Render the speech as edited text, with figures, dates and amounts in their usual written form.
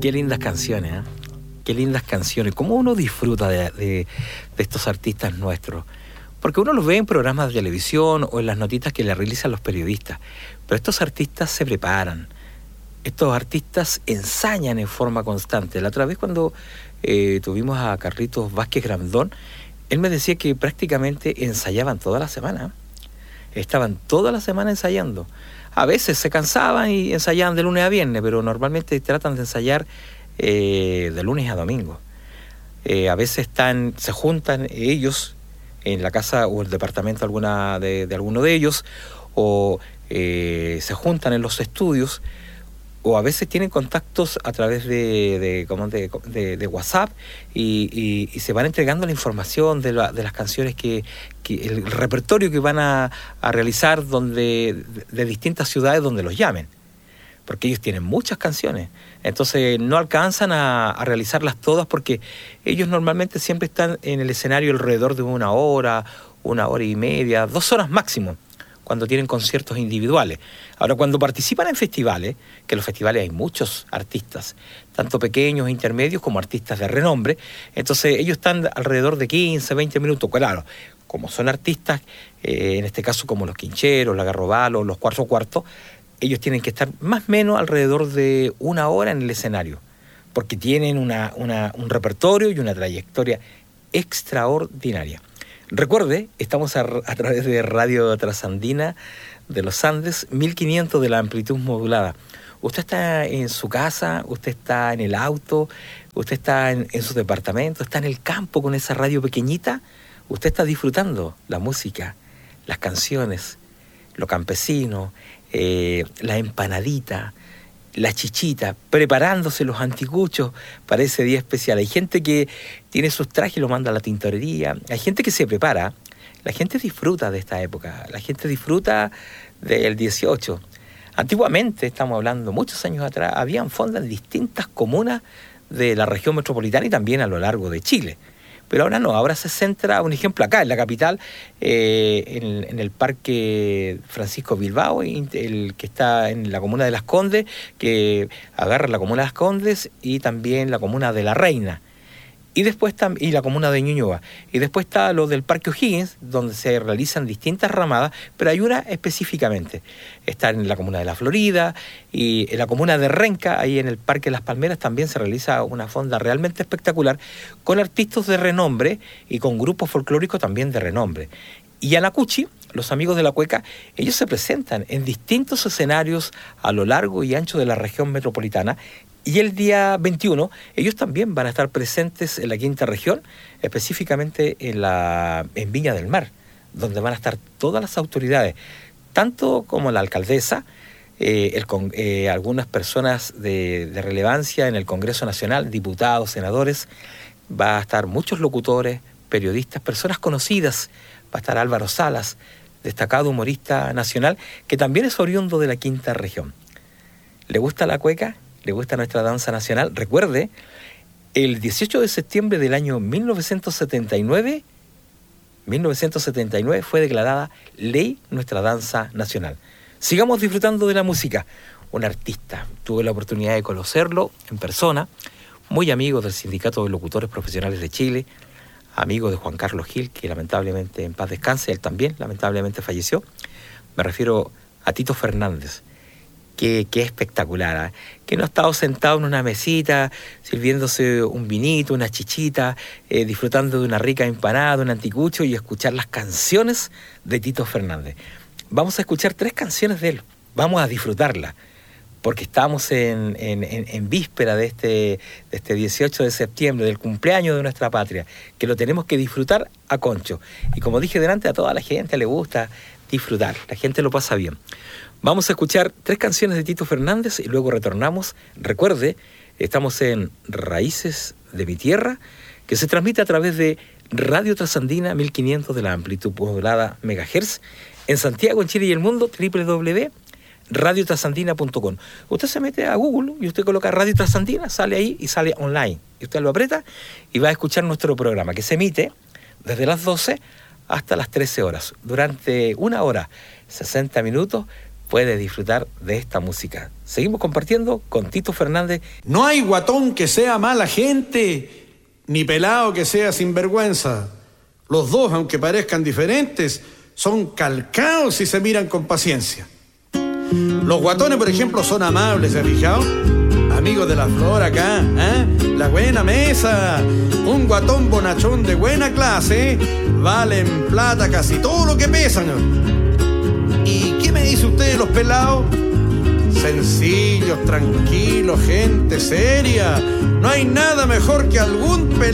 Qué lindas canciones, ¿eh? Qué lindas canciones. ¿Cómo uno disfruta de estos artistas nuestros? Porque uno los ve en programas de televisión o en las notitas que le realizan los periodistas. Pero estos artistas se preparan. Estos artistas ensayan en forma constante. La otra vez cuando tuvimos a Carlitos Vázquez Grandón, él me decía que prácticamente ensayaban toda la semana. Estaban toda la semana ensayando. A veces se cansaban y ensayaban de lunes a viernes, pero normalmente tratan de ensayar de lunes a domingo. A veces se juntan ellos en la casa o el departamento de alguno de ellos, o se juntan en los estudios, o a veces tienen contactos a través de WhatsApp y se van entregando la información de las canciones que el repertorio que van a realizar de distintas ciudades donde los llamen, porque ellos tienen muchas canciones, entonces no alcanzan a realizarlas todas porque ellos normalmente siempre están en el escenario alrededor de una hora y media, 2 horas máximo, cuando tienen conciertos individuales. Ahora, cuando participan en festivales, que en los festivales hay muchos artistas, tanto pequeños, intermedios, como artistas de renombre, entonces ellos están alrededor de 15, 20 minutos, claro, como son artistas, en este caso como los Quincheros, la Garrobalo, los Cuarto Cuarto, ellos tienen que estar más o menos alrededor de 1 hora en el escenario, porque tienen un repertorio y una trayectoria extraordinaria. Recuerde, estamos a través de Radio Trasandina de los Andes, 1500 de la amplitud modulada. Usted está en su casa, usted está en el auto, usted está en su departamento, está en el campo con esa radio pequeñita. Usted está disfrutando la música, las canciones, lo campesino, la empanadita, la chichita, preparándose los anticuchos para ese día especial. Hay gente que tiene sus trajes y lo manda a la tintorería. Hay gente que se prepara. La gente disfruta de esta época. La gente disfruta del 18. Antiguamente, estamos hablando muchos años atrás, habían fondas en distintas comunas de la región metropolitana y también a lo largo de Chile. Pero ahora no, ahora se centra, un ejemplo acá en la capital, en el Parque Francisco Bilbao, el que está en la comuna de Las Condes, que agarra la comuna de Las Condes y también la comuna de La Reina. Y después y la comuna de Ñuñoa. Y después está lo del Parque O'Higgins, donde se realizan distintas ramadas, pero hay una específicamente. Está en la comuna de La Florida y en la comuna de Renca, ahí en el Parque Las Palmeras, también se realiza una fonda realmente espectacular, con artistas de renombre y con grupos folclóricos también de renombre. Y Anacuchi, los amigos de la cueca, ellos se presentan en distintos escenarios a lo largo y ancho de la región metropolitana. Y el día 21, ellos también van a estar presentes en la quinta región, específicamente en Viña del Mar, donde van a estar todas las autoridades, tanto como la alcaldesa, algunas personas de relevancia en el Congreso Nacional, diputados, senadores, va a estar muchos locutores, periodistas, personas conocidas, va a estar Álvaro Salas, destacado humorista nacional, que también es oriundo de la quinta región. ¿Le gusta la cueca? ¿Le gusta nuestra danza nacional? Recuerde, el 18 de septiembre del año 1979 fue declarada ley nuestra danza nacional. Sigamos disfrutando de la música. Un artista, tuve la oportunidad de conocerlo en persona, muy amigo del Sindicato de Locutores Profesionales de Chile, amigo de Juan Carlos Gil, que lamentablemente en paz descanse, él también lamentablemente falleció. Me refiero a Tito Fernández. Qué espectacular, ¿eh? Que no ha estado sentado en una mesita, sirviéndose un vinito, una chichita, disfrutando de una rica empanada, un anticucho y escuchar las canciones de Tito Fernández. Vamos a escuchar 3 canciones de él, vamos a disfrutarlas, porque estamos en víspera de este 18 de septiembre, del cumpleaños de nuestra patria, que lo tenemos que disfrutar a concho. Y como dije delante, a toda la gente le gusta disfrutar, la gente lo pasa bien. Vamos a escuchar 3 canciones de Tito Fernández y luego retornamos. Recuerde, estamos en Raíces de mi Tierra, que se transmite a través de Radio Trasandina 1500 de la amplitud modulada megahertz, en Santiago, en Chile y el mundo, www.radiotrasandina.com. Usted se mete a Google y usted coloca Radio Trasandina, sale ahí y sale online. Y usted lo aprieta y va a escuchar nuestro programa, que se emite desde las 12 hasta las 13 horas. Durante 1 hora, 60 minutos, puede disfrutar de esta música. Seguimos compartiendo con Tito Fernández. No hay guatón que sea mala gente, ni pelado que sea sinvergüenza. Los dos, aunque parezcan diferentes, son calcados y se miran con paciencia. Los guatones, por ejemplo, son amables, ¿se ha fijado? Amigos de la flor acá, ¿eh? La buena mesa. Un guatón bonachón de buena clase vale en plata casi todo lo que pesan. ¿Y qué me dice usted de los pelados? Sencillos, tranquilos, gente seria. No hay nada mejor que algún pelado